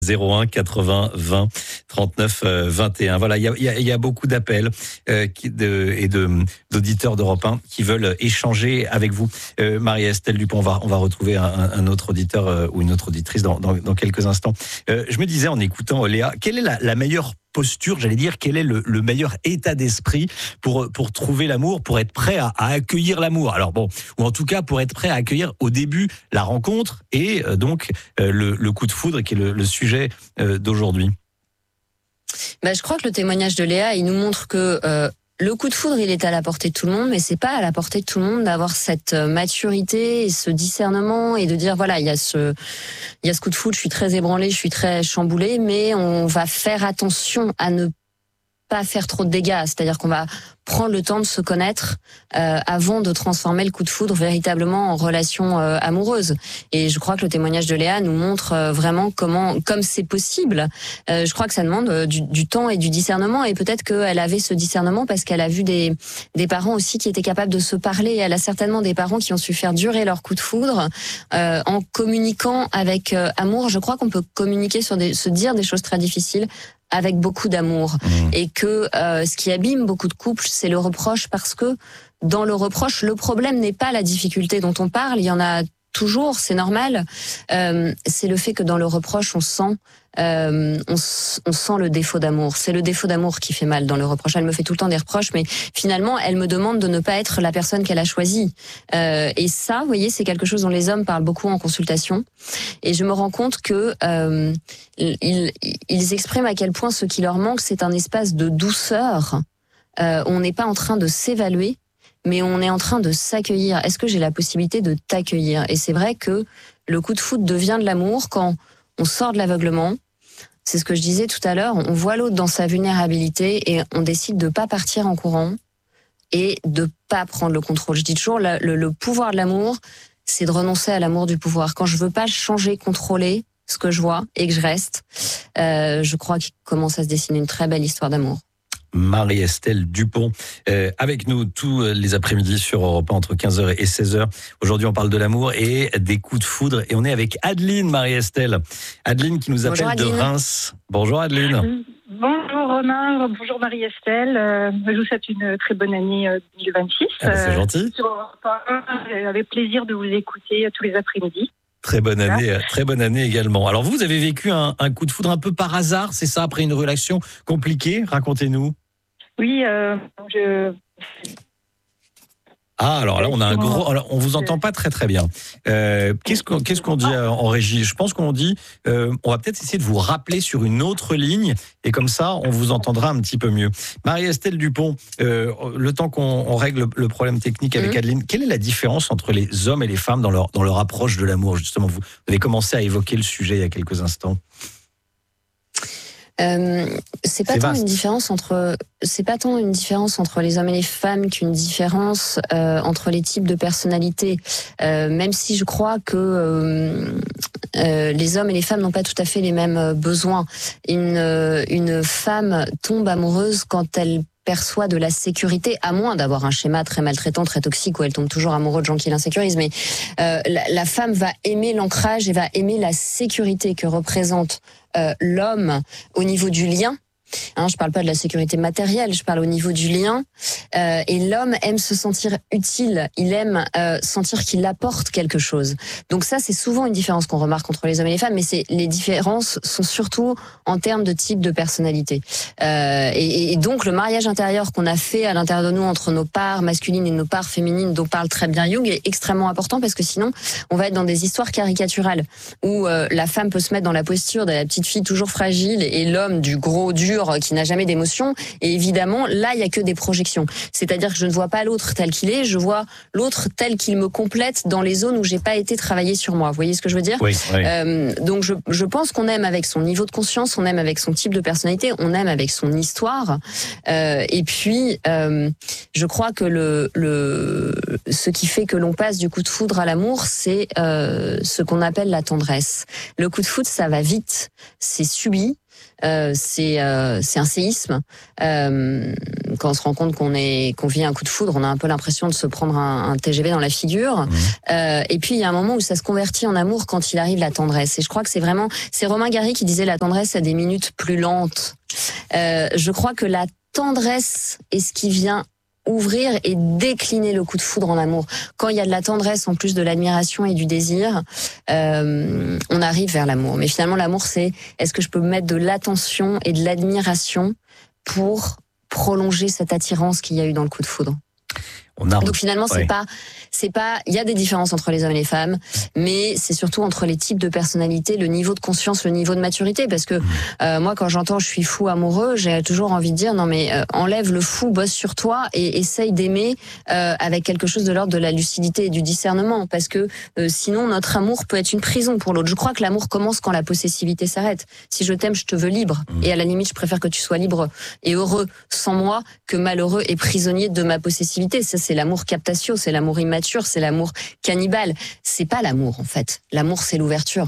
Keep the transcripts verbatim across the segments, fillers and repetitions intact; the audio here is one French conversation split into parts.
zéro un quatre-vingts vingt trente-neuf vingt et un. Voilà, il y a, il y a, il y a beaucoup d'appels euh, qui, de, et de, d'auditeurs d'Europe un qui veulent échanger avec vous. Euh, Marie-Estelle Dupont, on va, on va retrouver un, un autre auditeur euh, ou une autre auditrice dans, dans, dans quelques instants. Euh, je me disais en écoutant Léa, quelle est la, la meilleure posture, j'allais dire, quel est le, le meilleur état d'esprit pour, pour trouver l'amour, pour être prêt à, à accueillir l'amour. Alors bon, ou en tout cas pour être prêt à accueillir au début la rencontre et euh, donc euh, le, le coup de foudre qui est le, le sujet euh, d'aujourd'hui. Bah, je crois que le témoignage de Léa, il nous montre que euh, le coup de foudre, il est à la portée de tout le monde, mais c'est pas à la portée de tout le monde d'avoir cette maturité et ce discernement et de dire voilà, il y a ce, il y a ce coup de foudre, je suis très ébranlée, je suis très chamboulée, mais on va faire attention à ne pas faire trop de dégâts, c'est-à-dire qu'on va prendre le temps de se connaître euh, avant de transformer le coup de foudre véritablement en relation euh, amoureuse. Et je crois que le témoignage de Léa nous montre euh, vraiment comment, comme c'est possible. Euh, je crois que ça demande euh, du, du temps et du discernement, et peut-être qu'elle avait ce discernement parce qu'elle a vu des des parents aussi qui étaient capables de se parler. Elle a certainement des parents qui ont su faire durer leur coup de foudre euh, en communiquant avec euh, amour. Je crois qu'on peut communiquer sur des, se dire des choses très difficiles avec beaucoup d'amour, mmh. et que euh, ce qui abîme beaucoup de couples, c'est le reproche, parce que dans le reproche, le problème n'est pas la difficulté dont on parle, il y en a toujours, c'est normal, euh, c'est le fait que dans le reproche, on sent euh, on, on sent le défaut d'amour. C'est le défaut d'amour qui fait mal dans le reproche. Elle me fait tout le temps des reproches, mais finalement, elle me demande de ne pas être la personne qu'elle a choisie. Euh, et ça, vous voyez, c'est quelque chose dont les hommes parlent beaucoup en consultation. Et je me rends compte que euh, ils, ils expriment à quel point ce qui leur manque, c'est un espace de douceur. Euh, on n'est pas en train de s'évaluer, mais on est en train de s'accueillir. Est-ce que j'ai la possibilité de t'accueillir ? Et c'est vrai que le coup de foudre devient de l'amour quand on sort de l'aveuglement. C'est ce que je disais tout à l'heure, on voit l'autre dans sa vulnérabilité et on décide de pas partir en courant et de pas prendre le contrôle. Je dis toujours, le, le, le pouvoir de l'amour, c'est de renoncer à l'amour du pouvoir. Quand je veux pas changer, contrôler ce que je vois et que je reste, euh, je crois qu'il commence à se dessiner une très belle histoire d'amour. Marie-Estelle Dupont, euh, avec nous tous les après-midi sur Europe un entre quinze heures et seize heures. Aujourd'hui, on parle de l'amour et des coups de foudre. Et on est avec Adeline, Marie-Estelle. Adeline qui nous appelle de Reims. Bonjour Adeline. Bonjour Romain, bonjour Marie-Estelle. Euh, je vous souhaite une très bonne année deux mille vingt-six. Ah bah c'est gentil. Euh, avec plaisir de vous écouter tous les après-midi. Très bonne année, très bonne année également. Alors vous, vous avez vécu un, un coup de foudre un peu par hasard, c'est ça, après une relation compliquée? Racontez-nous. Oui, euh, je... Ah, alors là, on a un gros... Alors, on vous entend pas très très bien. Euh, qu'est-ce qu'on, qu'est-ce qu'on dit en régie? Je pense qu'on dit, euh, on va peut-être essayer de vous rappeler sur une autre ligne, et comme ça, on vous entendra un petit peu mieux. Marie-Estelle Dupont, euh, le temps qu'on on règle le problème technique avec mmh. Adeline, quelle est la différence entre les hommes et les femmes dans leur, dans leur approche de l'amour? Justement, vous avez commencé à évoquer le sujet il y a quelques instants. Euh, c'est pas c'est tant vaste. une différence entre c'est pas tant une différence entre les hommes et les femmes qu'une différence euh, entre les types de personnalités. Euh, même si je crois que euh, euh, les hommes et les femmes n'ont pas tout à fait les mêmes besoins. Une euh, une femme tombe amoureuse quand elle perçoit de la sécurité, à moins d'avoir un schéma très maltraitant, très toxique, où elle tombe toujours amoureuse de gens qui l'insécurisent. Mais euh, la, la femme va aimer l'ancrage et va aimer la sécurité que représente euh, l'homme au niveau du lien. Hein, je parle pas de la sécurité matérielle, je parle au niveau du lien. Euh, et l'homme aime se sentir utile, il aime euh, sentir qu'il apporte quelque chose. Donc ça, c'est souvent une différence qu'on remarque entre les hommes et les femmes, mais c'est les différences sont surtout en termes de type de personnalité. Euh, et, et donc le mariage intérieur qu'on a fait à l'intérieur de nous entre nos parts masculines et nos parts féminines, dont parle très bien Jung, est extrêmement important, parce que sinon, on va être dans des histoires caricaturales où euh, la femme peut se mettre dans la posture de la petite fille toujours fragile et l'homme du gros dur qui n'a jamais d'émotion. Et évidemment, là, il y a que des projections. C'est-à-dire que je ne vois pas l'autre tel qu'il est, je vois l'autre tel qu'il me complète dans les zones où j'ai pas été travaillé sur moi. Vous voyez ce que je veux dire? Oui, oui. Euh, donc, je, je pense qu'on aime avec son niveau de conscience, on aime avec son type de personnalité, on aime avec son histoire. Euh, et puis, euh, je crois que le, le, ce qui fait que l'on passe du coup de foudre à l'amour, c'est euh, ce qu'on appelle la tendresse. Le coup de foudre, ça va vite, c'est subi. Euh, c'est euh, c'est un séisme. Euh, quand on se rend compte qu'on est qu'on vit un coup de foudre, on a un peu l'impression de se prendre un, un T G V dans la figure. Mmh. Euh, et puis il y a un moment où ça se convertit en amour quand il arrive la tendresse. Et je crois que c'est vraiment, c'est Romain Gary qui disait la tendresse a des minutes plus lentes. Euh, je crois que la tendresse est ce qui vient ouvrir et décliner le coup de foudre en amour. Quand il y a de la tendresse en plus de l'admiration et du désir, euh, on arrive vers l'amour. Mais finalement, l'amour, c'est est-ce que je peux mettre de l'attention et de l'admiration pour prolonger cette attirance qu'il y a eu dans le coup de foudre. On a... Donc finalement, c'est ouais. pas, c'est pas, il y a des différences entre les hommes et les femmes, mais c'est surtout entre les types de personnalités, le niveau de conscience, le niveau de maturité. Parce que euh, moi, quand j'entends je suis fou amoureux, j'ai toujours envie de dire non mais euh, enlève le fou, bosse sur toi et essaye d'aimer euh, avec quelque chose de l'ordre de la lucidité et du discernement. Parce que euh, sinon, notre amour peut être une prison pour l'autre. Je crois que l'amour commence quand la possessivité s'arrête. Si je t'aime, je te veux libre. Et à la limite, je préfère que tu sois libre et heureux sans moi que malheureux et prisonnier de ma possessivité. Ça, c'est l'amour captatio, c'est l'amour immature, c'est l'amour cannibale. C'est pas l'amour, en fait. L'amour, c'est l'ouverture.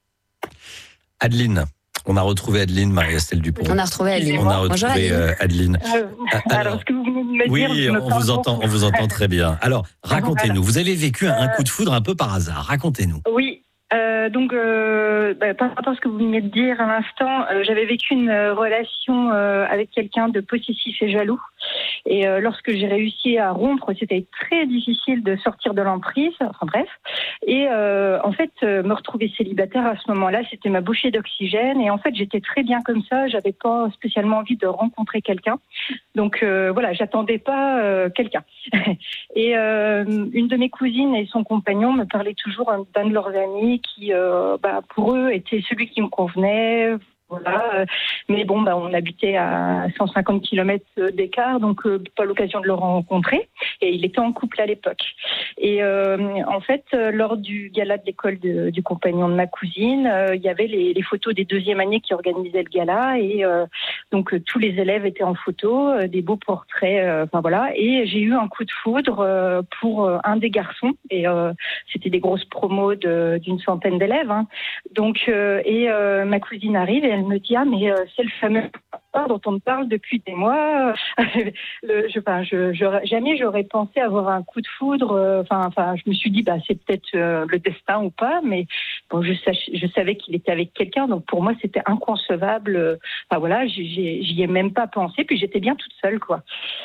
Adeline. On a retrouvé Adeline, Marie-Estelle Dupont. On a retrouvé Adeline. On a retrouvé euh, Adeline. Euh, alors, alors, ce que vous venez de me oui, dire, on vous entend, on vous entend très bien. Alors, racontez-nous. Vous avez vécu un, un coup de foudre un peu par hasard. Racontez-nous. Oui. Euh, donc, euh, bah, par rapport à ce que vous venez de dire à l'instant, euh, j'avais vécu une euh, relation euh, avec quelqu'un de possessif et jaloux. Et euh, lorsque j'ai réussi à rompre, c'était très difficile de sortir de l'emprise. Enfin bref. Et euh, en fait, euh, me retrouver célibataire à ce moment-là, c'était ma bouchée d'oxygène. Et en fait, j'étais très bien comme ça. J'avais pas spécialement envie de rencontrer quelqu'un. Donc euh, voilà, j'attendais pas euh, quelqu'un. Et euh, une de mes cousines et son compagnon me parlaient toujours d'un de leurs amis qui, euh, bah, pour eux, était celui qui me convenait. Voilà, mais bon, bah, on habitait à cent cinquante kilomètres d'écart, donc euh, pas l'occasion de le rencontrer. Et il était en couple à l'époque. Et euh, en fait, euh, lors du gala de l'école de, du compagnon de ma cousine, euh, il y avait les, les photos des deuxième années qui organisaient le gala, et euh, donc euh, tous les élèves étaient en photo, euh, des beaux portraits, euh, enfin voilà. Et j'ai eu un coup de foudre euh, pour euh, un des garçons, et euh, c'était des grosses promos de, d'une centaine d'élèves. Hein. Donc, euh, et euh, ma cousine arrive et elle me dit ah mais euh, c'est le fameux dont on me parle depuis des mois. le, je, enfin, je, je, jamais j'aurais pensé avoir un coup de foudre. Enfin, euh, enfin, je me suis dit bah c'est peut-être euh, le destin ou pas, mais bon, je, sach, je savais qu'il était avec quelqu'un, donc pour moi c'était inconcevable. Enfin voilà, j'y, j'y ai même pas pensé. Puis j'étais bien toute seule quoi.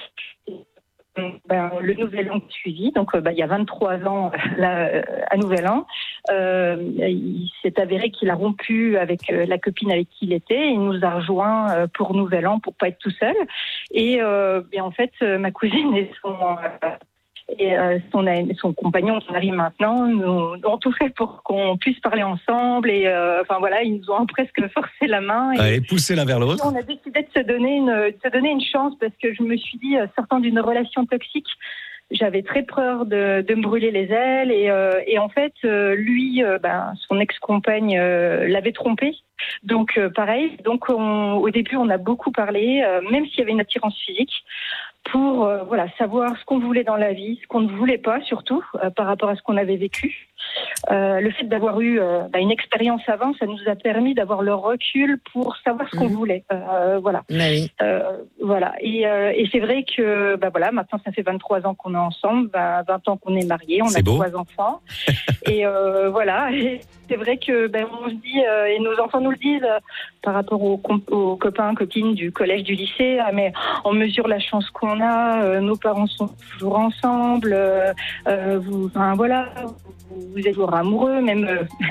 Ben, le Nouvel An qui suivi, donc ben, il y a vingt-trois ans là, à Nouvel An, euh, il s'est avéré qu'il a rompu avec euh, la copine avec qui il était. Il nous a rejoints euh, pour Nouvel An pour pas être tout seul. Et, euh, et en fait, euh, ma cousine et son euh, et euh, son, son compagnon, son mari maintenant, nous ont tout fait pour qu'on puisse parler ensemble. Et euh, enfin voilà, ils nous ont presque forcé la main. Et, ouais, poussé l'un vers l'autre. On a décidé de se donner une, de se donner une chance parce que je me suis dit, sortant d'une relation toxique, j'avais très peur de, de me brûler les ailes. Et, euh, et en fait, euh, lui, euh, ben, son ex-compagne euh, l'avait trompé. Donc euh, pareil. Donc on, au début, on a beaucoup parlé, euh, même s'il y avait une attirance physique, pour euh, voilà savoir ce qu'on voulait dans la vie, ce qu'on ne voulait pas surtout euh, par rapport à ce qu'on avait vécu. Euh, le fait d'avoir eu euh, bah, une expérience avant, ça nous a permis d'avoir le recul pour savoir ce qu'on mmh. voulait. Euh, voilà. Oui. Euh, voilà. Et, euh, et c'est vrai que bah voilà, maintenant ça fait vingt-trois ans qu'on est ensemble, bah, vingt ans qu'on est mariés, on c'est a beau. trois enfants. Et euh, voilà. Et c'est vrai que ben on se dit euh, et nos enfants nous le disent euh, par rapport aux, comp- aux copains copines du collège, du lycée. Ah, mais on mesure la chance qu'on a. Euh, nos parents sont toujours ensemble. Euh, euh, vous, enfin voilà, vous, vous êtes toujours amoureux, même.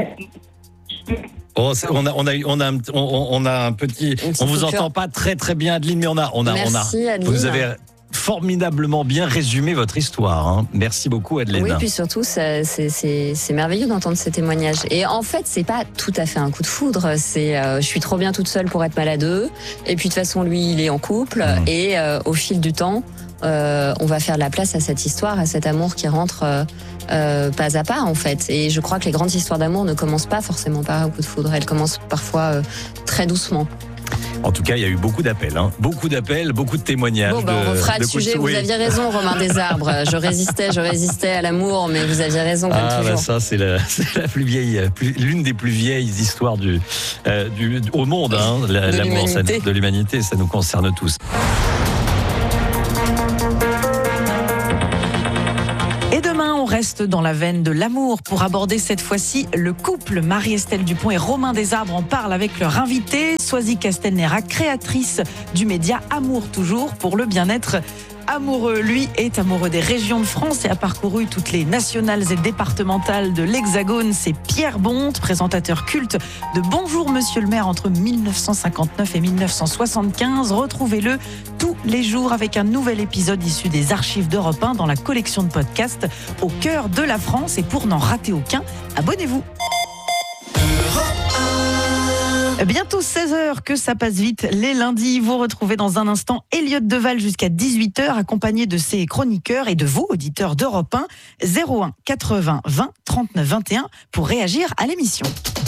Euh, Oh, on a, on a, on a, on, on a un petit. On vous entend pas très très bien, Adeline, mais on a, on a, Merci, on a. Adeline. Vous avez formidablement bien résumé votre histoire. Hein. Merci beaucoup, Adeline. Oui, puis surtout, ça, c'est, c'est, c'est merveilleux d'entendre ces témoignages. Et en fait, c'est pas tout à fait un coup de foudre. C'est, euh, je suis trop bien toute seule pour être maladeux. Et puis de toute façon, lui, il est en couple. Mmh. Et euh, au fil du temps, euh, on va faire de la place à cette histoire, à cet amour qui rentre euh, euh, pas à pas, en fait. Et je crois que les grandes histoires d'amour ne commencent pas forcément par un coup de foudre. Elles commencent parfois euh, très doucement. En tout cas, il y a eu beaucoup d'appels, hein. beaucoup d'appels, beaucoup de témoignages. Bon, ben, on refera le sujet. Vous aviez raison, Romain Desarbres. Je résistais, je résistais à l'amour, mais vous aviez raison comme ah, toujours. Bah ça, c'est la, c'est la plus vieille, plus, l'une des plus vieilles histoires du, euh, du au monde, hein, de l'amour, l'humanité. Ça, de l'humanité, ça nous concerne tous. reste dans la veine de l'amour pour aborder cette fois-ci le couple. Marie-Estelle Dupont et Romain Desarbres en parlent avec leur invité, Swazik Castelnera, créatrice du média Amour Toujours pour le bien-être amoureux. Lui est amoureux des régions de France et a parcouru toutes les nationales et départementales de l'Hexagone. C'est Pierre Bonte, présentateur culte de Bonjour Monsieur le maire entre mille neuf cent cinquante-neuf et mille neuf cent soixante-quinze. Retrouvez-le tous les jours avec un nouvel épisode issu des archives d'Europe un dans la collection de podcasts Au cœur de la France. Et pour n'en rater aucun, abonnez-vous. Bientôt seize heures, que ça passe vite les lundis. Vous retrouvez dans un instant Elliot Deval jusqu'à dix-huit heures, accompagné de ses chroniqueurs et de vos auditeurs d'Europe un. zéro un quatre-vingts vingt trente-neuf vingt et un pour réagir à l'émission.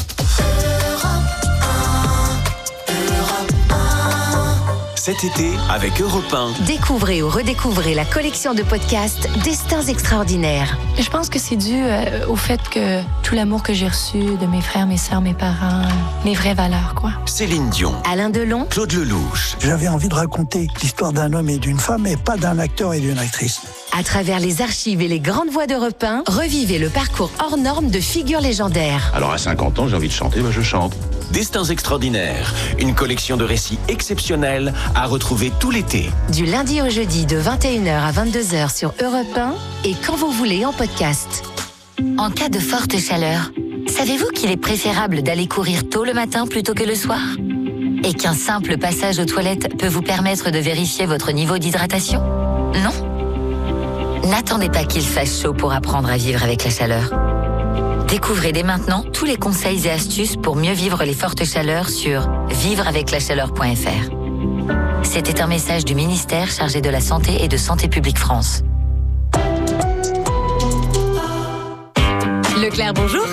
Cet été, avec Europe un. Découvrez ou redécouvrez la collection de podcasts Destins extraordinaires. Je pense que c'est dû euh, au fait que tout l'amour que j'ai reçu de mes frères, mes sœurs, mes parents, les vraies valeurs, quoi. Céline Dion, Alain Delon, Claude Lelouch. J'avais envie de raconter l'histoire d'un homme et d'une femme, et pas d'un acteur et d'une actrice. À travers les archives et les grandes voix d'Europe un, revivez le parcours hors norme de figures légendaires. Alors à cinquante ans, j'ai envie de chanter, ben je chante. Destins extraordinaires, une collection de récits exceptionnels à retrouver tout l'été. Du lundi au jeudi de vingt et une heures à vingt-deux heures sur Europe un et quand vous voulez en podcast. En cas de forte chaleur, savez-vous qu'il est préférable d'aller courir tôt le matin plutôt que le soir ? Et qu'un simple passage aux toilettes peut vous permettre de vérifier votre niveau d'hydratation ? Non ? N'attendez pas qu'il fasse chaud pour apprendre à vivre avec la chaleur. Découvrez dès maintenant tous les conseils et astuces pour mieux vivre les fortes chaleurs sur vivre avec la chaleur point f r. C'était un message du ministère chargé de la Santé et de Santé publique France. Leclerc, bonjour.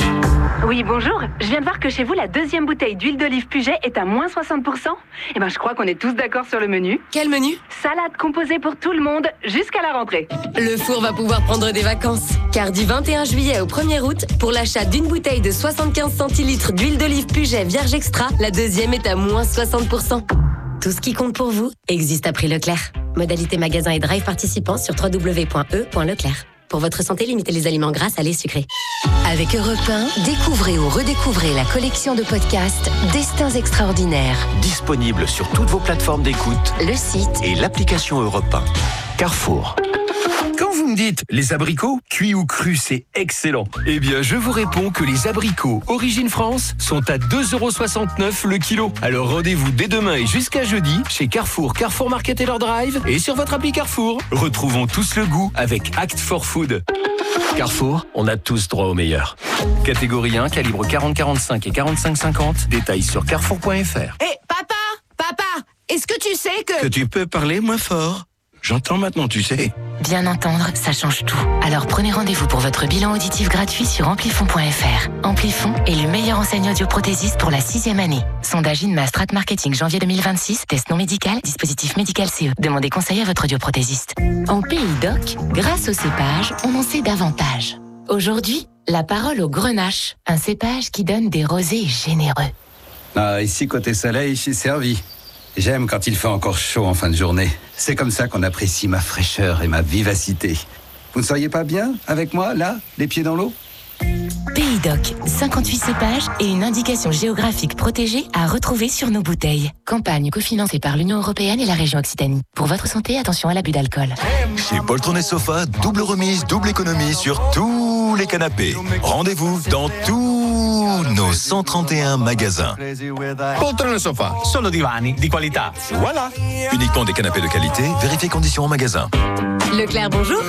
Oui, bonjour. Je viens de voir que chez vous, la deuxième bouteille d'huile d'olive Puget est à moins soixante pour cent. Eh ben, je crois qu'on est tous d'accord sur le menu. Quel menu ? Salade composée pour tout le monde jusqu'à la rentrée. Le four va pouvoir prendre des vacances. Car du vingt et un juillet au premier août, pour l'achat d'une bouteille de soixante-quinze centilitres d'huile d'olive Puget Vierge Extra, la deuxième est à moins soixante pour cent. Tout ce qui compte pour vous existe à prix Leclerc. Modalité magasin et drive participants sur w w w point e point leclerc. Pour votre santé, limitez les aliments gras, salés, sucrés. Avec Europe un, découvrez ou redécouvrez la collection de podcasts Destins extraordinaires. Disponible sur toutes vos plateformes d'écoute, le site et l'application Europe un. Carrefour. Quand vous me dites les abricots, cuits ou crus, c'est excellent. Eh bien, je vous réponds que les abricots Origine France sont à deux euros soixante-neuf le kilo. Alors rendez-vous dès demain et jusqu'à jeudi chez Carrefour, Carrefour Market et leur drive et sur votre appli Carrefour. Retrouvons tous le goût avec Act for Food. Carrefour, on a tous droit au meilleur. Catégorie un, calibre quarante quarante-cinq et quarante-cinq cinquante. Détails sur carrefour point f r. Hé, hey, papa, papa, est-ce que tu sais que... Que tu peux parler moins fort. J'entends maintenant, tu sais. Bien entendre, ça change tout. Alors prenez rendez-vous pour votre bilan auditif gratuit sur amplifon point f r. Amplifon est le meilleur enseigne audioprothésiste pour la sixième année. Sondage INMA Strat Marketing janvier deux mille vingt-six. Test non médical, dispositif médical C E. Demandez conseil à votre audioprothésiste. En Pays Doc, grâce au cépage, on en sait davantage. Aujourd'hui, la parole au grenache. Un cépage qui donne des rosés généreux. Ah, ici, côté soleil, je suis servi. J'aime quand il fait encore chaud en fin de journée. C'est comme ça qu'on apprécie ma fraîcheur et ma vivacité. Vous ne seriez pas bien avec moi, là, les pieds dans l'eau ? Pays Doc, cinquante-huit cépages et une indication géographique protégée à retrouver sur nos bouteilles. Campagne cofinancée par l'Union européenne et la région Occitanie. Pour votre santé, attention à l'abus d'alcool. Chez Poltron et Sofa, double remise, double économie sur tous les canapés. Rendez-vous dans tous nos cent trente et un magasins. Poltron et Sofa, solo divani di qualità. Voilà. Uniquement des canapés de qualité, vérifiez conditions en magasin. Leclerc, bonjour.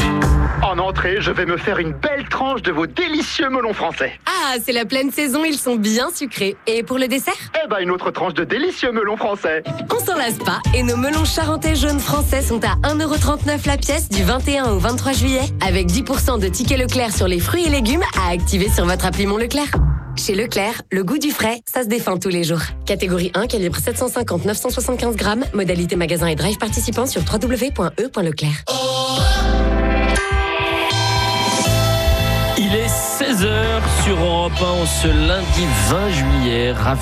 En entrée, je vais me faire une belle tranche de vos délicieux melons français. Ah, c'est la pleine saison, ils sont bien sucrés. Et pour le dessert ? Eh ben, une autre tranche de délicieux melons français. On s'en lasse pas, et nos melons charentais jaunes français sont à un euro trente-neuf la pièce du vingt et un au vingt-trois juillet, avec dix pour cent de tickets Leclerc sur les fruits et légumes à activer sur votre appli Mon Leclerc. Chez Leclerc, le goût du frais, ça se défend tous les jours. Catégorie un, calibre sept cent cinquante neuf cent soixante-quinze grammes, modalité magasin et drive participant sur w w w point e point leclerc. Il est seize heures sur Europe un, ce lundi vingt juillet. Ravi